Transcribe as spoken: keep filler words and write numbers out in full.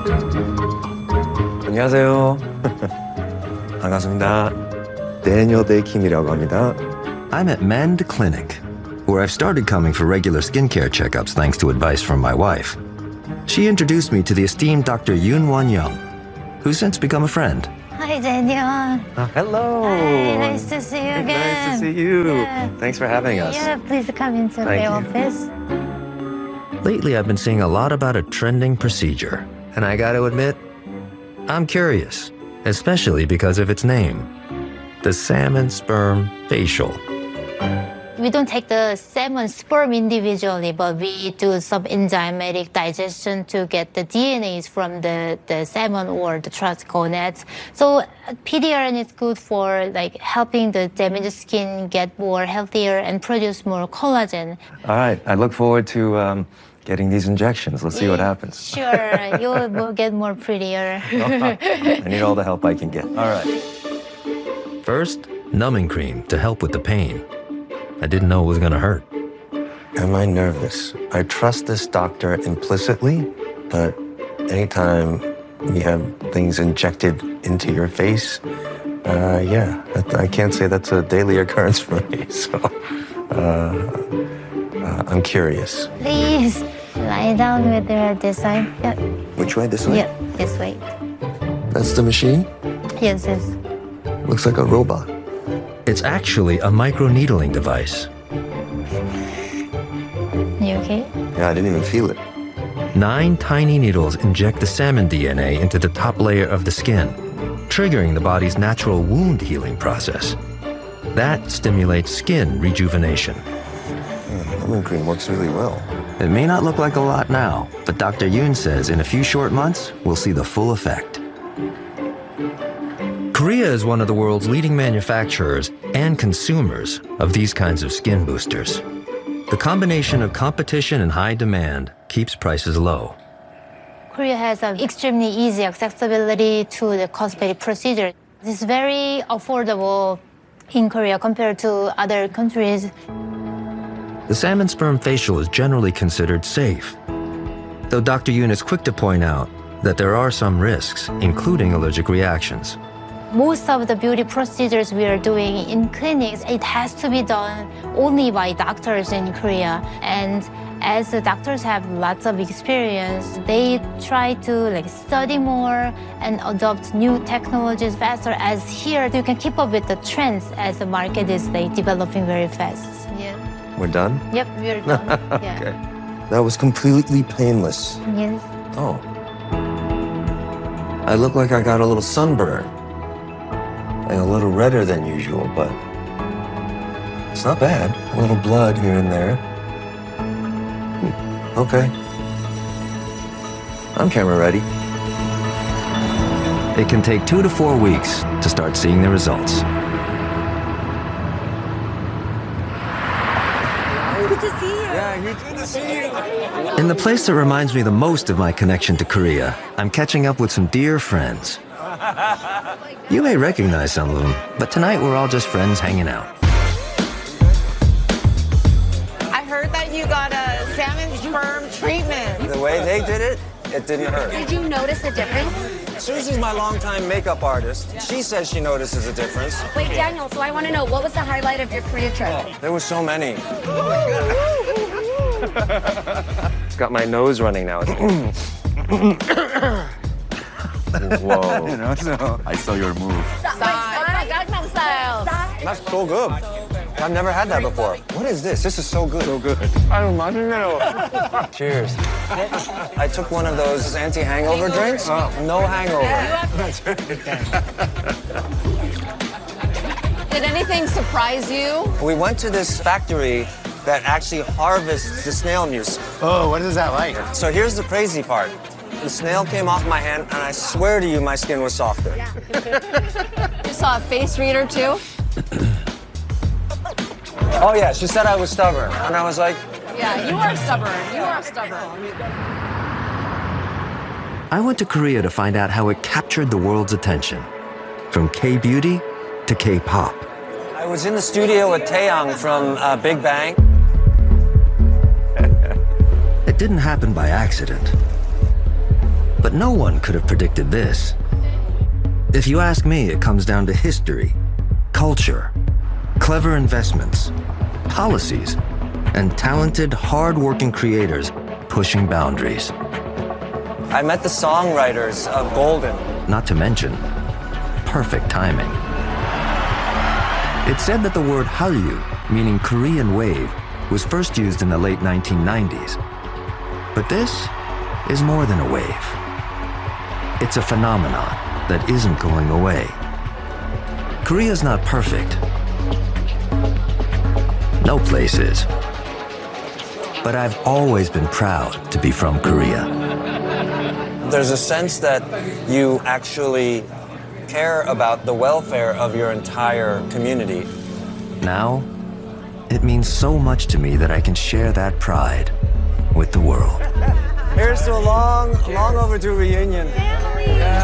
안녕하세요. 반갑습니다. Daniel Dae Kim이라고 합니다. I'm at Mend Clinic, where I've started coming for regular skincare checkups thanks to advice from my wife. She introduced me to the esteemed Doctor Yoon Won Young, who's since become a friend. Hi, Daniel. Uh, hello. Hi, nice to see you again. Nice to see you. Yeah. Thanks for having us. Yeah, please come into Thank the you. office. Lately, I've been seeing a lot about a trending procedure, and I gotta admit, I'm curious, especially because of its name, the salmon sperm facial. We don't take the salmon sperm individually, but we do some enzymatic digestion to get the D N As from the, the salmon or the trout gonads. So P D R N is good for like helping the damaged skin get more healthier and produce more collagen. All right. I look forward to um, getting these injections. Let's see what happens. Sure, you will get more prettier. I need all the help I can get. All right. First, numbing cream to help with the pain. I didn't know it was gonna hurt. Am I nervous? I trust this doctor implicitly, but anytime you have things injected into your face, uh, yeah, I can't say that's a daily occurrence for me. So uh, uh, I'm curious. Please lie down with your this side. Yeah, Which way? This way? yeah, this way. That's the machine? Yes, yes. Looks like a robot. It's actually a microneedling device. You okay? Yeah, I didn't even feel it. Nine tiny needles inject the salmon D N A into the top layer of the skin, triggering the body's natural wound healing process. That stimulates skin rejuvenation. Mm, lemon cream works really well. It may not look like a lot now, but Doctor Yoon says in a few short months, we'll see the full effect. Korea is one of the world's leading manufacturers and consumers of these kinds of skin boosters. The combination of competition and high demand keeps prices low. Korea has an extremely easy accessibility to the cosmetic procedure. It's very affordable in Korea compared to other countries. The salmon sperm facial is generally considered safe, though Doctor Yoon is quick to point out that there are some risks, including allergic reactions. Most of the beauty procedures we are doing in clinics, it has to be done only by doctors in Korea. And as the doctors have lots of experience, they try to like study more and adopt new technologies faster. As here, you can keep up with the trends as the market is like developing very fast. Yeah. We're done? Yep, we're done. Yeah. Okay. That was completely painless. Yes. Oh. I look like I got a little sunburn. And a little redder than usual, but it's not bad. A little blood here and there. Hmm. Okay. I'm camera ready. It can take two to four weeks to start seeing the results. Good to see you. Yeah, good to see you. In the place that reminds me the most of my connection to Korea, I'm catching up with some dear friends. You may recognize some of them, but tonight we're all just friends hanging out. I heard that you got a salmon sperm treatment. The way they did it, it didn't hurt. Did you notice a difference? Susie's my longtime makeup artist. She says she notices a difference. Wait, Daniel, so I want to know, what was the highlight of your Korea trip? There were so many. It's got my nose running now. Whoa. You know, so I saw your move. Gangnam Style. That's so good. I've never had that before. What is this? This is so good. So good. Cheers. I took one of those anti-hangover drinks. No hangover. Did anything surprise you? We went to this factory that actually harvests the snail mucus. Oh, what is that like? So here's the crazy part. The snail came off my hand, and I swear to you, my skin was softer. You saw a face reader too? Oh, yeah, she said I was stubborn. And I was like, Yeah, you are stubborn. You are stubborn. I went to Korea to find out how it captured the world's attention, from K-beauty to K-pop. I was in the studio with Taeyang from uh, Big Bang. It didn't happen by accident. But no one could have predicted this. If you ask me, it comes down to history, culture, clever investments, policies, and talented, hard-working creators pushing boundaries. I met the songwriters of Golden. Not to mention, perfect timing. It's said that the word Hallyu, meaning Korean wave, was first used in the late nineteen nineties. But this is more than a wave. It's a phenomenon that isn't going away. Korea's not perfect. No place is. But I've always been proud to be from Korea. There's a sense that you actually care about the welfare of your entire community. Now, it means so much to me that I can share that pride with the world. Here's to a long, long overdue reunion. Family.